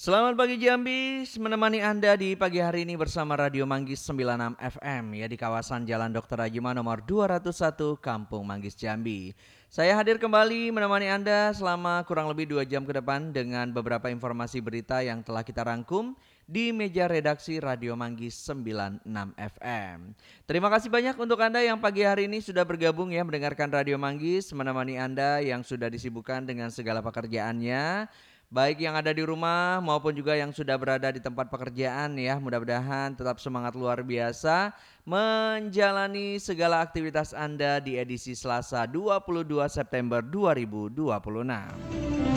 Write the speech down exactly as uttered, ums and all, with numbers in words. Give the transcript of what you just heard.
Selamat pagi Jambi, menemani Anda di pagi hari ini bersama Radio Manggis sembilan puluh enam F M ya di kawasan Jalan Dokter Rajima nomor dua ratus satu Kampung Manggis Jambi. Saya hadir kembali menemani Anda selama kurang lebih dua jam ke depan dengan beberapa informasi berita yang telah kita rangkum di meja redaksi Radio Manggis sembilan puluh enam F M. Terima kasih banyak untuk Anda yang pagi hari ini sudah bergabung ya mendengarkan Radio Manggis, menemani Anda yang sudah disibukkan dengan segala pekerjaannya. Baik yang ada di rumah maupun juga yang sudah berada di tempat pekerjaan ya, mudah-mudahan tetap semangat luar biasa menjalani segala aktivitas Anda di edisi Selasa dua puluh dua September dua ribu dua puluh enam.